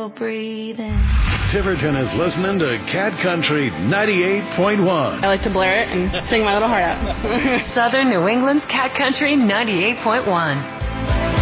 still breathing. Tiverton is listening to Cat Country 98.1. I like to blare it and sing my little heart out. Southern New England's Cat Country 98.1.